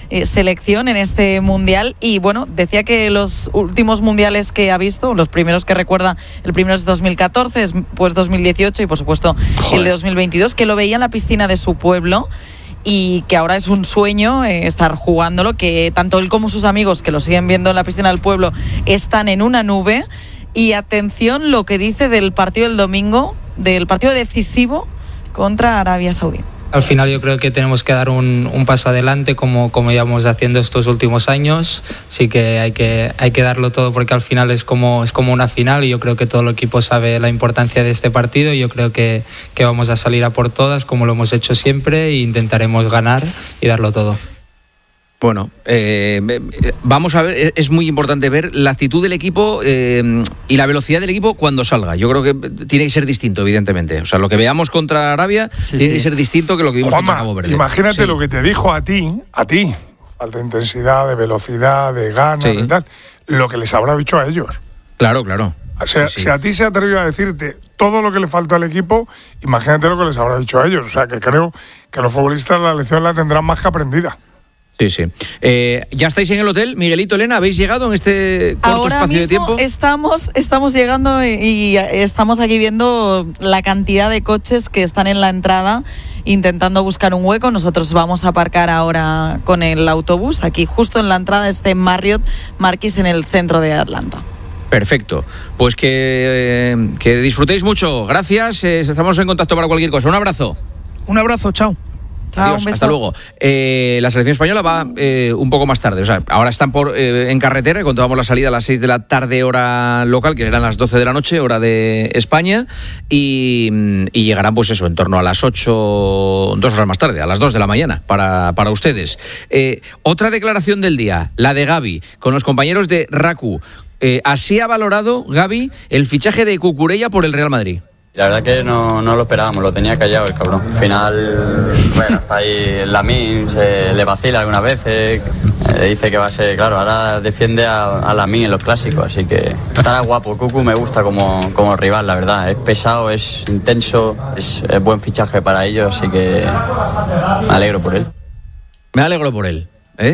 selección en este mundial. Y bueno, decía que los últimos mundiales que ha visto, los primeros que recuerda, el primero es 2014, después 2018 y por supuesto el de 2022, que lo veía en la piscina de su pueblo. Y que ahora es un sueño estar jugándolo, que tanto él como sus amigos, que lo siguen viendo en la piscina del pueblo, están en una nube. Y atención lo que dice del partido del domingo, del partido decisivo contra Arabia Saudí. Al final yo creo que tenemos que dar un paso adelante como llevamos haciendo estos últimos años. Sí que hay que darlo todo, porque al final es como una final, y yo creo que todo el equipo sabe la importancia de este partido, y yo creo que vamos a salir a por todas como lo hemos hecho siempre, e intentaremos ganar y darlo todo. Bueno, vamos a ver, es muy importante ver la actitud del equipo y la velocidad del equipo cuando salga. Yo creo que tiene que ser distinto, evidentemente. O sea, lo que veamos contra Arabia tiene que ser distinto que lo que vimos contra Cabo Verde. Imagínate lo que te dijo a ti, falta de intensidad, de velocidad, de ganas, y tal, lo que les habrá dicho a ellos. Claro. O sea, si a ti se atrevió a decirte todo lo que le faltó al equipo, imagínate lo que les habrá dicho a ellos. O sea, que creo que los futbolistas la lección la tendrán más que aprendida. Sí. ¿Ya estáis en el hotel, Miguelito, Elena? ¿Habéis llegado en este corto ahora espacio de tiempo? Estamos llegando y estamos aquí viendo la cantidad de coches que están en la entrada intentando buscar un hueco. Nosotros vamos a aparcar ahora con el autobús aquí justo en la entrada de este Marriott Marquis en el centro de Atlanta. Perfecto, pues que disfrutéis mucho. Gracias, estamos en contacto para cualquier cosa. Un abrazo. Un abrazo, chao. Adiós, hasta luego. La selección española va un poco más tarde. O sea, ahora están en carretera, y contábamos la salida a las 6 de la tarde hora local, que eran las 12 de la noche, hora de España, y llegarán pues eso, en torno a las 8, 2 horas más tarde, a las 2 de la mañana, para ustedes. Otra declaración del día, la de Gavi, con los compañeros de RACU. Así ha valorado Gavi el fichaje de Cucurella por el Real Madrid. La verdad que no lo esperábamos, lo tenía callado el cabrón. Al final, bueno, está ahí Lamine, se le vacila algunas veces, le dice que va a ser, claro, ahora defiende a Lamine en los clásicos, así que estará guapo. Cucu me gusta como rival, la verdad, es pesado, es intenso, es buen fichaje para ellos, así que me alegro por él. Me alegro por él.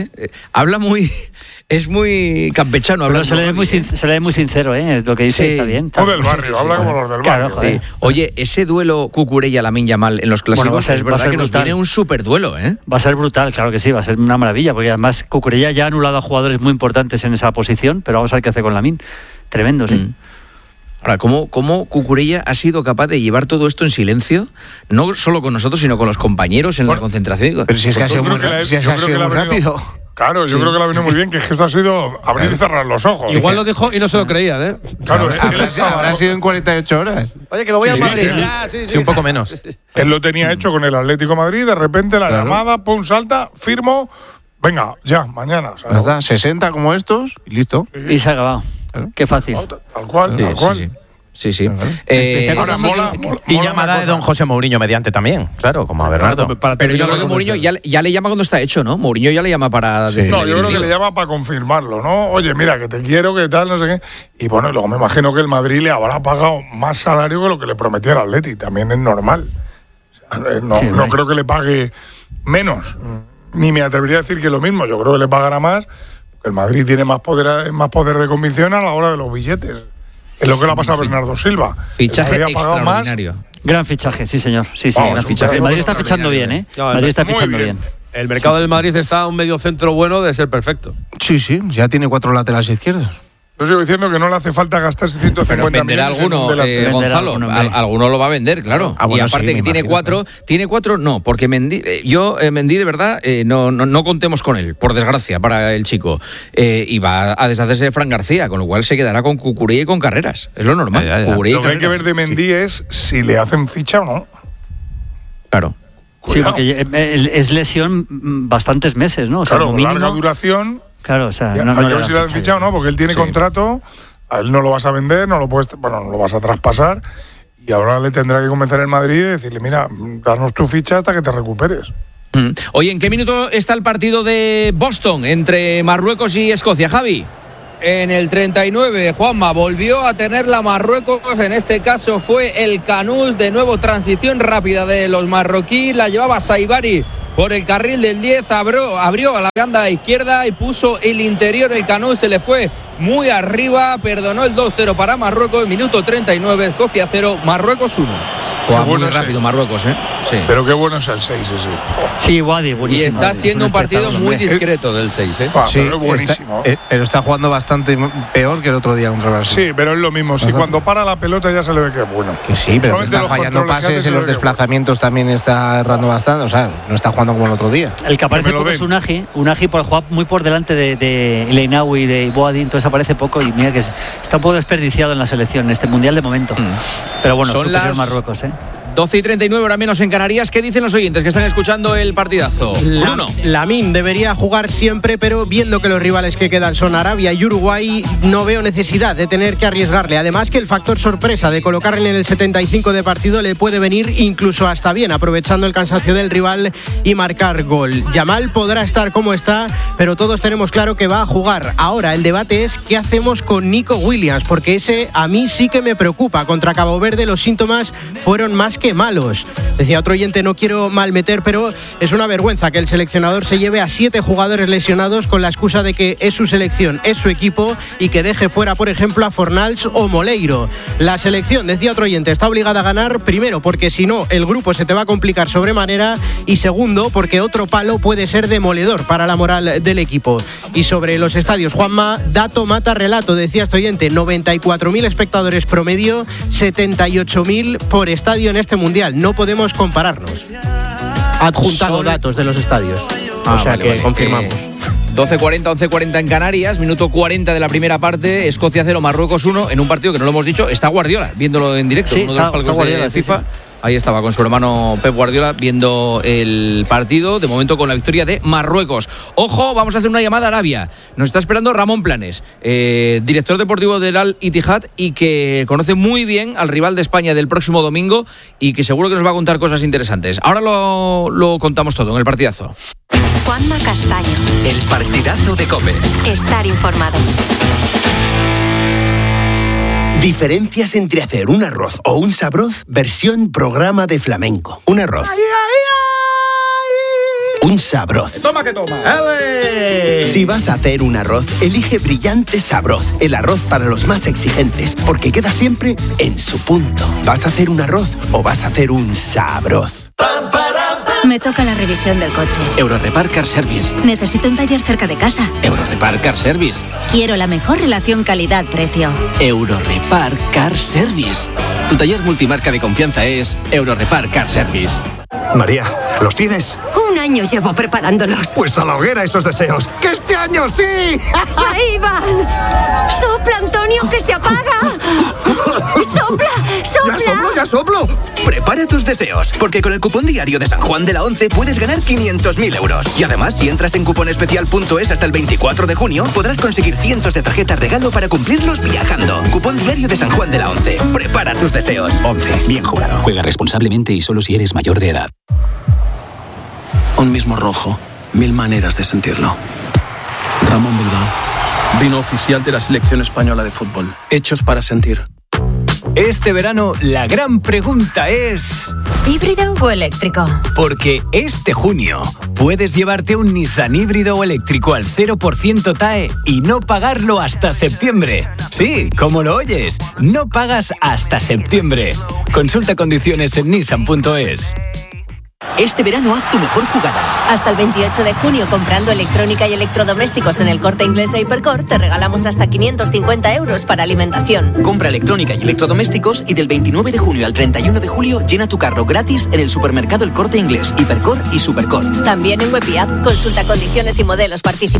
Habla es muy campechano. Pero se le ve muy sincero, lo que dice está bien. O del barrio, habla como los del barrio. Claro, oye, ese duelo Cucurella-Lamine Yamal en los clásicos, es verdad que nos viene un súper duelo, Va a ser brutal, claro que sí, va a ser una maravilla, porque además Cucurella ya ha anulado a jugadores muy importantes en esa posición, pero vamos a ver qué hace con Lamine. Tremendo, sí. Ahora, ¿cómo Cucurella ha sido capaz de llevar todo esto en silencio? No solo con nosotros, sino con los compañeros en la concentración. Pero si es que ha sido muy rápido. Claro, yo creo que le ha venido muy bien, que esto ha sido abrir y cerrar los ojos. Igual lo dijo y no se lo creían, ¿eh? Claro, habrá sido en 48 horas. Oye, que me voy al Madrid. Sí, un poco menos. Él lo tenía hecho con el Atlético de Madrid, de repente la llamada, pum, salta, firmo, venga, ya, mañana. ¿Sabes? 60 como estos y listo. Y se ha acabado. Claro. Qué fácil. Tal cual. Sí. Ahora mola, y llamada de don José Mourinho mediante también, claro, como a Bernardo. Pero yo creo que Mourinho ya le llama cuando está hecho, ¿no? Mourinho ya le llama para... No, yo creo que le llama para confirmarlo, ¿no? Oye, mira, que te quiero, que tal, no sé qué. Y bueno, luego me imagino que el Madrid le habrá pagado más salario que lo que le prometía el Atleti. También es normal. O sea, no creo que le pague menos. Ni me atrevería a decir que lo mismo. Yo creo que le pagará más. El Madrid tiene más poder de convicción a la hora de los billetes. Es lo que le ha pasado a Bernardo Silva. Fichaje extraordinario. Gran fichaje, sí, señor. Sí, gran fichaje. El Madrid está fichando bien, ¿eh? Madrid está fichando bien. El mercado del Madrid está a un medio centro bueno de ser perfecto. Sí, ya tiene 4 laterales izquierdos. Yo sigo diciendo que no le hace falta gastarse 150 millones. Alguno, Gonzalo, alguno lo va a vender, claro. Y aparte que tiene 4, no, porque Mendy de verdad, no contemos con él, por desgracia, para el chico. Y va a deshacerse de Fran García, con lo cual se quedará con Cucurella y con Carreras. Es lo normal. Lo que hay que ver de Mendy es si le hacen ficha o no. Claro. Cuidado. Sí, porque es lesión bastantes meses, ¿no? O sea, claro, larga duración. Claro, o sea, hay que ver si lo han fichado o no, porque él tiene contrato, a él no lo vas a vender, no lo vas a traspasar, y ahora le tendrá que convencer el Madrid y decirle, mira, danos tu ficha hasta que te recuperes. Oye, ¿en qué minuto está el partido de Boston entre Marruecos y Escocia, Javi? En el 39, Juanma, volvió a tener la Marruecos, en este caso fue el Canús, de nuevo transición rápida de los marroquíes, la llevaba Saibari por el carril del 10, abrió a la banda izquierda y puso el interior. El Canut se le fue muy arriba, perdonó el 2-0 para Marruecos. Minuto 39, Escocia 0, Marruecos 1. Juega muy rápido Marruecos, ¿eh? Sí. Pero qué bueno es el 6 ese. Sí, Wadi, buenísimo. Y está siendo un partido muy discreto del 6, ¿eh? Sí, pero es buenísimo. Pero está jugando bastante peor que el otro día contra Brasil. Sí, pero es lo mismo. Si cuando para la pelota ya se le ve que es bueno. Que sí, pero que está fallando pases, en los desplazamientos también está errando bastante. O sea, no está jugando como el otro día. El que aparece poco es Unagi por jugar muy por delante de Leinawi y de Boadi, entonces aparece poco y mira que está un poco desperdiciado en la selección, en este mundial de momento. Pero bueno, son superior Marruecos, 12:39, ahora menos en Canarias. ¿Qué dicen los oyentes que están escuchando el partidazo? Lamine debería jugar siempre, pero viendo que los rivales que quedan son Arabia y Uruguay, no veo necesidad de tener que arriesgarle. Además que el factor sorpresa de colocarle en el 75 de partido le puede venir incluso hasta bien, aprovechando el cansancio del rival y marcar gol. Yamal podrá estar como está, pero todos tenemos claro que va a jugar. Ahora el debate es qué hacemos con Nico Williams, porque ese a mí sí que me preocupa. Contra Cabo Verde los síntomas fueron más que malos. Decía otro oyente, no quiero malmeter, pero es una vergüenza que el seleccionador se lleve a 7 jugadores lesionados con la excusa de que es su selección, es su equipo y que deje fuera, por ejemplo, a Fornals o Moleiro. La selección, decía otro oyente, está obligada a ganar, primero porque si no el grupo se te va a complicar sobremanera y segundo porque otro palo puede ser demoledor para la moral del equipo. Y sobre los estadios, Juanma, dato mata relato, decía este oyente, 94.000 espectadores promedio, 78.000 por estadio en este mundial. No podemos compararnos. Adjuntado datos de los estadios. O sea que confirmamos. 12:40, 11:40 en Canarias, minuto 40 de la primera parte, Escocia 0, Marruecos 1, en un partido que no lo hemos dicho, está Guardiola, viéndolo en directo, sí, uno de los palcos de FIFA. Sí. Ahí estaba con su hermano Pep Guardiola viendo el partido, de momento con la victoria de Marruecos. Ojo, vamos a hacer una llamada a Arabia. Nos está esperando Ramón Planes, director deportivo del Al Ittihad y que conoce muy bien al rival de España del próximo domingo y que seguro que nos va a contar cosas interesantes. Ahora lo contamos todo en el partidazo. Juanma Castaño. El partidazo de COPE. Estar informado. Diferencias entre hacer un arroz o un sabroz, versión programa de flamenco. Un arroz. Un sabroz. Toma que toma. Si vas a hacer un arroz, elige Brillante Sabroz, el arroz para los más exigentes, porque queda siempre en su punto. ¿Vas a hacer un arroz o vas a hacer un sabroz? Me toca la revisión del coche. Eurorepar Car Service. Necesito un taller cerca de casa. Eurorepar Car Service. Quiero la mejor relación calidad-precio. Eurorepar Car Service. Tu taller multimarca de confianza es Eurorepar Car Service. María, ¿los tienes? Un año llevo preparándolos. Pues a la hoguera esos deseos. ¡Que este año sí! ¡Ahí van! ¡Sopla, Antonio, que se apaga! ¡Sopla, sopla! ¡Ya soplo! Prepara tus deseos, porque con el cupón diario de San Juan de la 11 puedes ganar 500.000 euros. Y además, si entras en cuponespecial.es hasta el 24 de junio, podrás conseguir cientos de tarjetas regalo para cumplirlos viajando. Cupón diario de San Juan de la 11. Prepara tus deseos. 11. Bien jugado. Juega responsablemente y solo si eres mayor de edad. Un mismo rojo, 1000 maneras de sentirlo. Ramón Bilbao, vino oficial de la selección española de fútbol. Hechos para sentir. Este verano la gran pregunta es... ¿híbrido o eléctrico? Porque este junio puedes llevarte un Nissan híbrido o eléctrico al 0% TAE y no pagarlo hasta septiembre. Sí, como lo oyes, no pagas hasta septiembre. Consulta condiciones en nissan.es. Este verano haz tu mejor jugada. Hasta el 28 de junio, comprando electrónica y electrodomésticos en el Corte Inglés e Hipercor, te regalamos hasta 550 euros para alimentación. Compra electrónica y electrodomésticos y del 29 de junio al 31 de julio llena tu carro gratis en el supermercado El Corte Inglés, Hipercor y Supercor. También en Web y App. Consulta condiciones y modelos participantes.